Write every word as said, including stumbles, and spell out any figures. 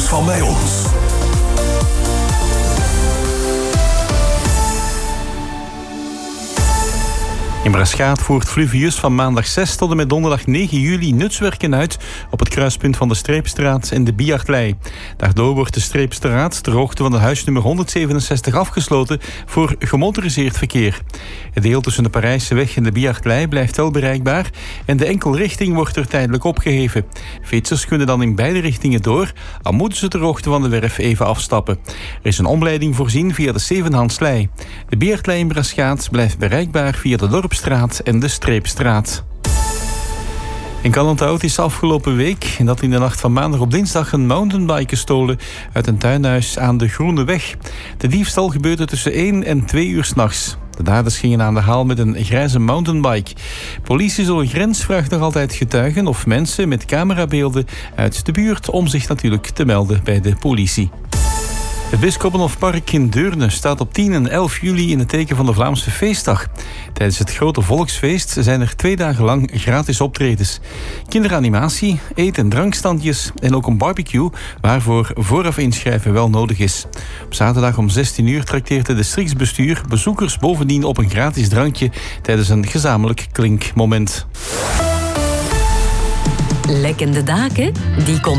van bij ons. In Braschaat voert Fluvius van maandag zes tot en met donderdag negen juli nutswerken uit op het kruispunt van de Streepstraat en de Biachtlei. Daardoor wordt de Streepstraat ter hoogte van de huisnummer honderdzevenenzestig afgesloten voor gemotoriseerd verkeer. Het deel tussen de Parijseweg en de Biachtlei blijft wel bereikbaar en de enkelrichting wordt er tijdelijk opgeheven. Fietsers kunnen dan in beide richtingen door, al moeten ze ter hoogte van de werf even afstappen. Er is een omleiding voorzien via de Zevenhandslei. De Biachtlei in Braschaat blijft bereikbaar via de Dorpstraat en de Streepstraat. In Kallentout is afgelopen week, en dat in de nacht van maandag op dinsdag, een mountainbike gestolen uit een tuinhuis aan de Groene Weg. De diefstal gebeurde tussen één en twee uur 's nachts. De daders gingen aan de haal met een grijze mountainbike. Politie Zone Grens vraagt nog altijd getuigen of mensen met camerabeelden uit de buurt om zich natuurlijk te melden bij de politie. Het Bisschoppenhofpark in Deurne staat op tien en elf juli in het teken van de Vlaamse feestdag. Tijdens het grote volksfeest zijn er twee dagen lang gratis optredens. Kinderanimatie, eet- en drankstandjes en ook een barbecue, waarvoor vooraf inschrijven wel nodig is. Op zaterdag om zestien uur trakteert het districtsbestuur bezoekers bovendien op een gratis drankje tijdens een gezamenlijk klinkmoment. Lekkende daken, die komt